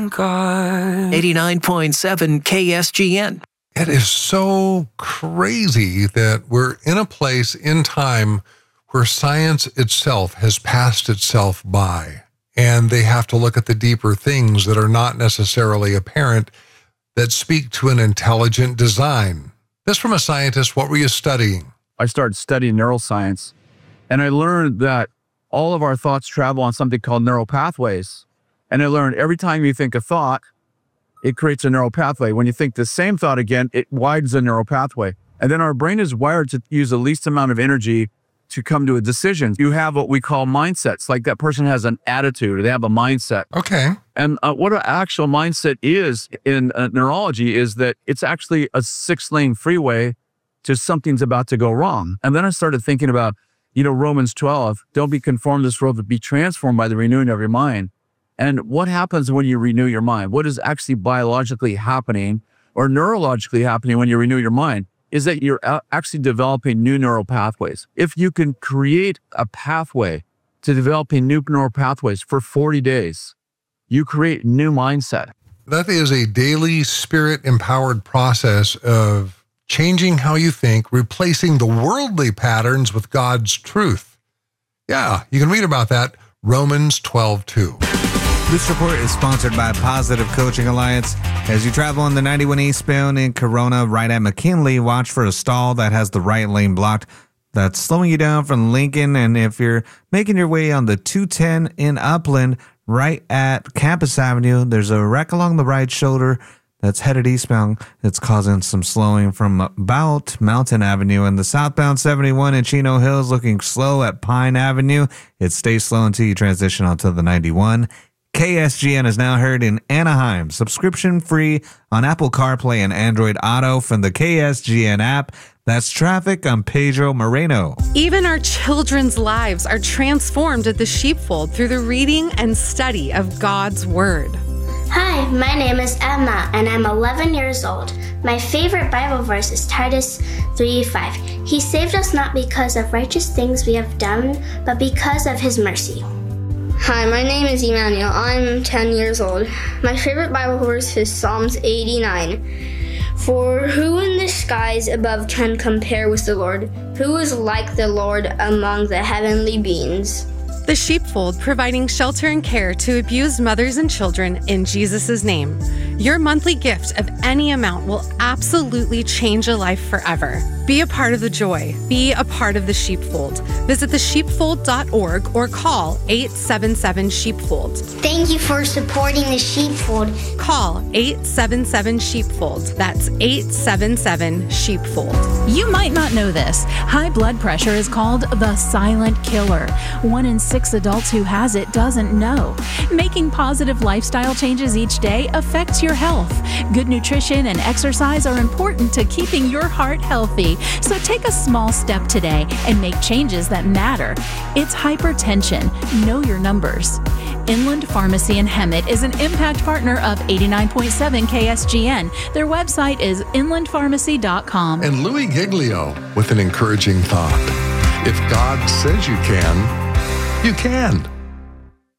89.7 KSGN. It is so crazy that we're in a place in time where science itself has passed itself by, and they have to look at the deeper things that are not necessarily apparent that speak to an intelligent design. This from a scientist. What were you studying? I started studying neuroscience, and I learned that all of our thoughts travel on something called neural pathways. And I learned every time you think a thought, it creates a neural pathway. When you think the same thought again, it widens the neural pathway. And then our brain is wired to use the least amount of energy to come to a decision. You have what we call mindsets, like that person has an attitude, or they have a mindset. Okay. And what an actual mindset is in neurology is that it's actually a 6-lane freeway to something's about to go wrong. And then I started thinking about, Romans 12, don't be conformed to this world, but be transformed by the renewing of your mind. And what happens when you renew your mind? What is actually biologically happening or neurologically happening when you renew your mind is that you're actually developing new neural pathways. If you can create a pathway to developing new neural pathways for 40 days, you create new mindset. That is a daily spirit-empowered process of changing how you think, replacing the worldly patterns with God's truth. Yeah, you can read about that, Romans 12:2. This report is sponsored by Positive Coaching Alliance. As you travel on the 91 eastbound in Corona, right at McKinley, watch for a stall that has the right lane blocked. That's slowing you down from Lincoln. And if you're making your way on the 210 in Upland, right at Campus Avenue, there's a wreck along the right shoulder that's headed eastbound. It's causing some slowing from about Mountain Avenue, and the southbound 71 in Chino Hills looking slow at Pine Avenue. It stays slow until you transition onto the 91. KSGN is now heard in Anaheim, subscription free on Apple CarPlay and Android Auto from the KSGN app. That's traffic. I'm Pedro Moreno. Even our children's lives are transformed at the Sheepfold through the reading and study of God's Word. Hi, my name is Emma, and I'm 11 years old. My favorite Bible verse is Titus 3:5. He saved us not because of righteous things we have done, but because of his mercy. Hi, my name is Emmanuel. I'm 10 years old. My favorite Bible verse is Psalms 89. For who in the skies above can compare with the Lord? Who is like the Lord among the heavenly beings? The Sheepfold, providing shelter and care to abused mothers and children in Jesus' name. Your monthly gift of any amount will absolutely change a life forever. Be a part of the joy. Be a part of the Sheepfold. Visit thesheepfold.org or call 877-SHEEPFOLD. Thank you for supporting the Sheepfold. Call 877-SHEEPFOLD. That's 877-SHEEPFOLD. You might not know this. High blood pressure is called the silent killer. 1 in 6 adults who has it doesn't know. Making positive lifestyle changes each day affects your health. Good nutrition and exercise are important to keeping your heart healthy. So take a small step today and make changes that matter. It's hypertension. Know your numbers. Inland Pharmacy in Hemet is an impact partner of 89.7 KSGN. Their website is inlandpharmacy.com. And Louis Giglio with an encouraging thought. If God says you can, you can.